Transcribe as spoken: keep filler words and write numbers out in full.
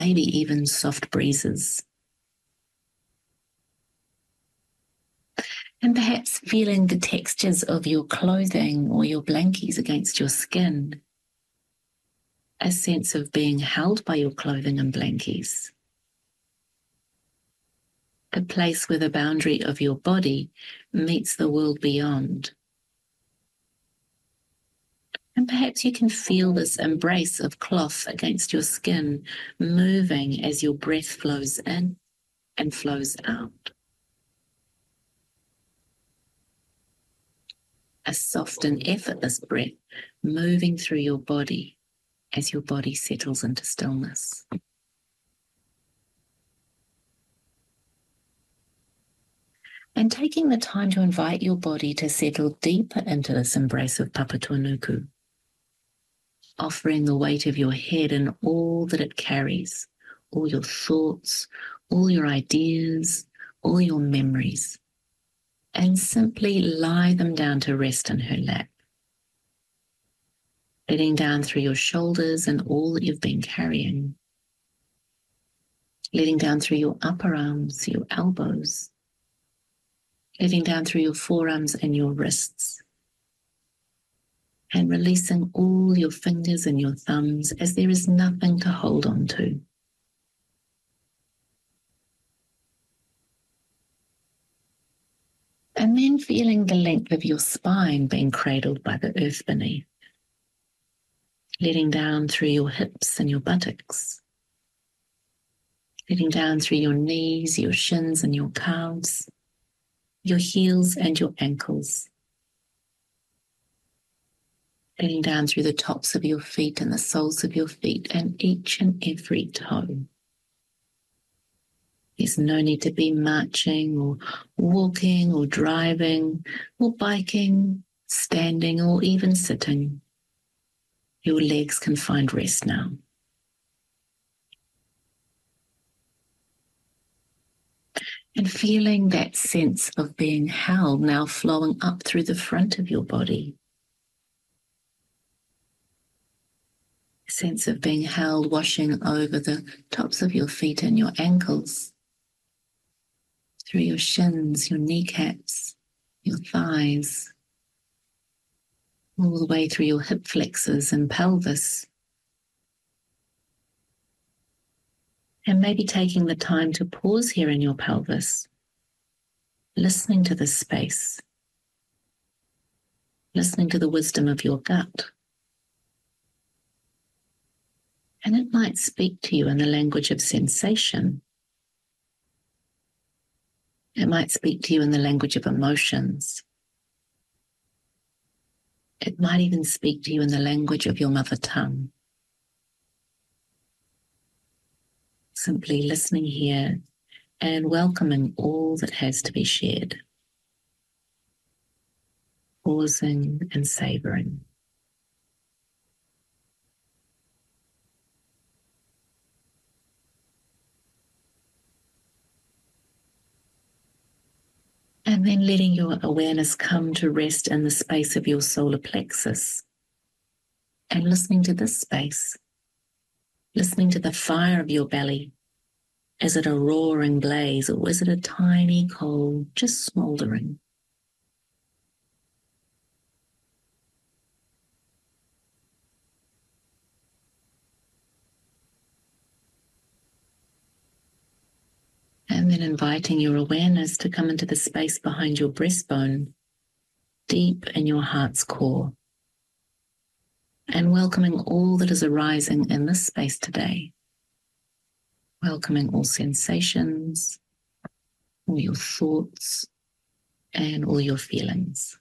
maybe even soft breezes. And perhaps feeling the textures of your clothing or your blankies against your skin. A sense of being held by your clothing and blankies. A place where the boundary of your body meets the world beyond. And perhaps you can feel this embrace of cloth against your skin moving as your breath flows in and flows out. A soft and effortless breath moving through your body as your body settles into stillness. And taking the time to invite your body to settle deeper into this embrace of Papatūānuku, offering the weight of your head and all that it carries, all your thoughts, all your ideas, all your memories, and simply lie them down to rest in her lap. Letting down through your shoulders and all that you've been carrying. Letting down through your upper arms, your elbows. Letting down through your forearms and your wrists. And releasing all your fingers and your thumbs as there is nothing to hold on to. And then feeling the length of your spine being cradled by the earth beneath. Letting down through your hips and your buttocks. Letting down through your knees, your shins and your calves, your heels and your ankles. Letting down through the tops of your feet and the soles of your feet and each and every toe. There's no need to be marching or walking or driving or biking, standing or even sitting. Your legs can find rest now. And feeling that sense of being held now flowing up through the front of your body. A sense of being held washing over the tops of your feet and your ankles. Through your shins, your kneecaps, your thighs. All the way through your hip flexors and pelvis. And maybe taking the time to pause here in your pelvis, listening to this space, listening to the wisdom of your gut. And it might speak to you in the language of sensation. It might speak to you in the language of emotions. It might even speak to you in the language of your mother tongue. Simply listening here and welcoming all that has to be shared. Pausing and savoring. And then letting your awareness come to rest in the space of your solar plexus. And listening to this space. Listening to the fire of your belly. Is it a roaring blaze or is it a tiny coal just smouldering? And then inviting your awareness to come into the space behind your breastbone, deep in your heart's core. And welcoming all that is arising in this space today. Welcoming all sensations, all your thoughts, and all your feelings.